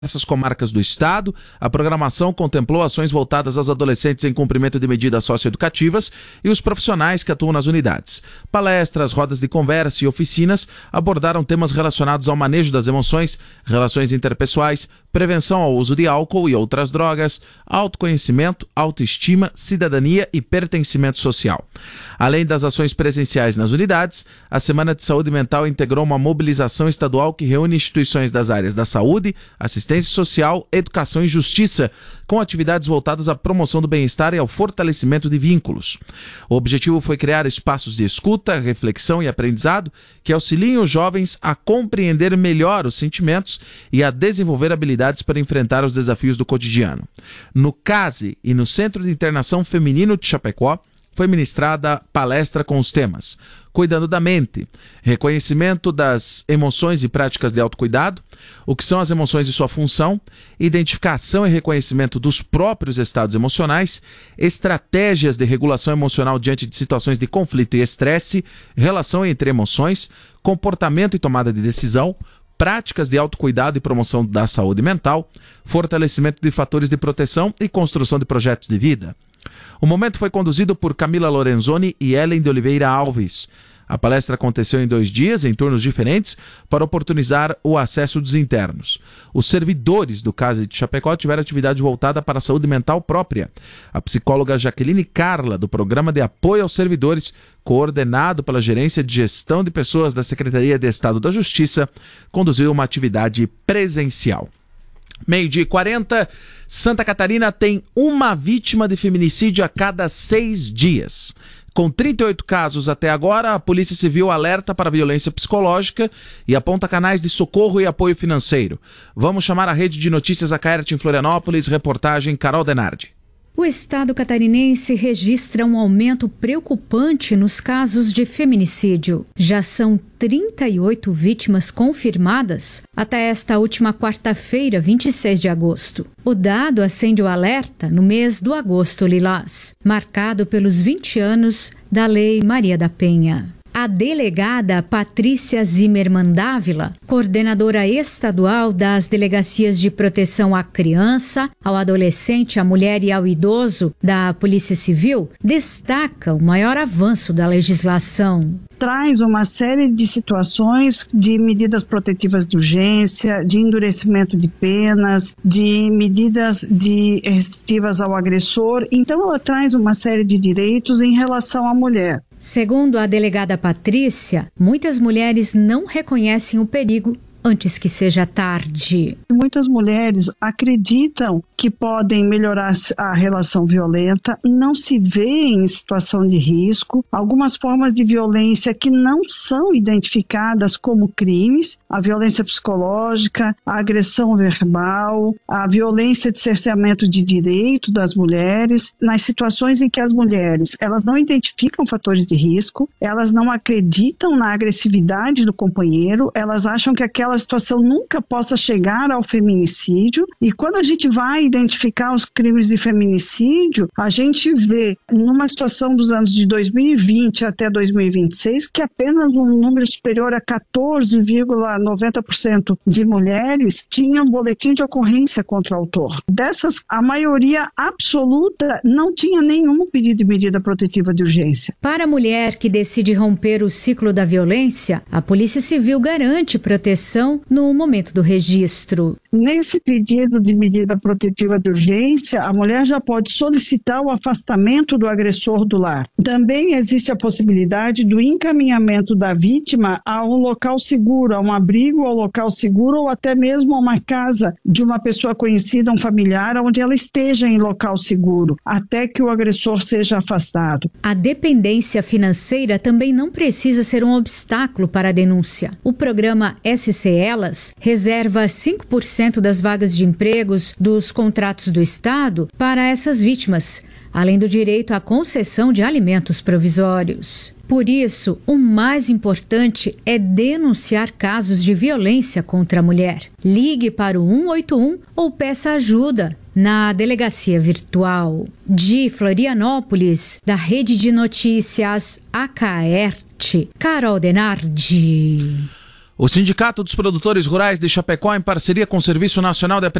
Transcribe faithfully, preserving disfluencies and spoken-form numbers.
Essas comarcas do estado, a programação contemplou ações voltadas aos adolescentes em cumprimento de medidas socioeducativas e os profissionais que atuam nas unidades. Palestras, rodas de conversa e oficinas abordaram temas relacionados ao manejo das emoções, relações interpessoais, prevenção ao uso de álcool e outras drogas, autoconhecimento, autoestima, cidadania e pertencimento social. Além das ações presenciais nas unidades, a Semana de Saúde Mental integrou uma mobilização estadual que reúne instituições das áreas da saúde, assistência social, educação e justiça, com atividades voltadas à promoção do bem-estar e ao fortalecimento de vínculos. O objetivo foi criar espaços de escuta, reflexão e aprendizado que auxiliem os jovens a compreender melhor os sentimentos e a desenvolver habilidades para enfrentar os desafios do cotidiano. No CASE e no Centro de Internação Feminino de Chapecó, foi ministrada palestra com os temas Cuidando da Mente, Reconhecimento das Emoções e Práticas de Autocuidado, o que são as emoções e sua função, Identificação e Reconhecimento dos próprios estados emocionais, Estratégias de Regulação Emocional diante de situações de conflito e estresse, Relação entre emoções, Comportamento e Tomada de Decisão, Práticas de autocuidado e promoção da saúde mental, Fortalecimento de fatores de proteção e construção de projetos de vida. O momento foi conduzido por Camila Lorenzoni e Ellen de Oliveira Alves. A palestra aconteceu em dois dias, em turnos diferentes, para oportunizar o acesso dos internos. Os servidores do CASE de Chapecó tiveram atividade voltada para a saúde mental própria. A psicóloga Jaqueline Carla, do Programa de Apoio aos Servidores, coordenado pela Gerência de Gestão de Pessoas da Secretaria de Estado da Justiça, conduziu uma atividade presencial. Meio-dia e quarenta, Santa Catarina tem uma vítima de feminicídio a cada seis dias. Com trinta e oito casos até agora, a Polícia Civil alerta para a violência psicológica e aponta canais de socorro e apoio financeiro. Vamos chamar a Rede de Notícias Acaerte em Florianópolis, reportagem Carol Denardi. O estado catarinense registra um aumento preocupante nos casos de feminicídio. Já são trinta e oito vítimas confirmadas até esta última quarta-feira, vinte e seis de agosto. O dado acende o alerta no mês do agosto lilás, marcado pelos vinte anos da Lei Maria da Penha. A delegada Patrícia Zimmermann Dávila, coordenadora estadual das Delegacias de Proteção à Criança, ao Adolescente, à Mulher e ao Idoso da Polícia Civil, destaca o maior avanço da legislação. Traz uma série de situações de medidas protetivas de urgência, de endurecimento de penas, de medidas de restritivas ao agressor. Então, ela traz uma série de direitos em relação à mulher. Segundo a delegada Patrícia, muitas mulheres não reconhecem o perigo antes que seja tarde. Muitas mulheres acreditam que podem melhorar a relação violenta, não se veem em situação de risco. Algumas formas de violência que não são identificadas como crimes, a violência psicológica, a agressão verbal, a violência de cerceamento de direito das mulheres, nas situações em que as mulheres elas não identificam fatores de risco, elas não acreditam na agressividade do companheiro, elas acham que aquela a situação nunca possa chegar ao feminicídio, e quando a gente vai identificar os crimes de feminicídio, a gente vê numa situação dos anos de dois mil e vinte até dois mil e vinte e seis que apenas um número superior a quatorze vírgula noventa por cento de mulheres tinham boletim de ocorrência contra o autor. Dessas, a maioria absoluta não tinha nenhum pedido de medida protetiva de urgência. Para a mulher que decide romper o ciclo da violência, a Polícia Civil garante proteção no momento do registro. Nesse pedido de medida protetiva de urgência, a mulher já pode solicitar o afastamento do agressor do lar. Também existe a possibilidade do encaminhamento da vítima a um local seguro, a um abrigo, a um local seguro ou até mesmo a uma casa de uma pessoa conhecida, um familiar, onde ela esteja em local seguro, até que o agressor seja afastado. A dependência financeira também não precisa ser um obstáculo para a denúncia. O programa S C Elas reserva cinco por cento das vagas de empregos dos contratos do Estado para essas vítimas, além do direito à concessão de alimentos provisórios. Por isso, o mais importante é denunciar casos de violência contra a mulher. Ligue para o um oito um ou peça ajuda na delegacia virtual. De Florianópolis, da Rede de Notícias Acaerte, Carol Denardi. O Sindicato dos Produtores Rurais de Chapecó, em parceria com o Serviço Nacional de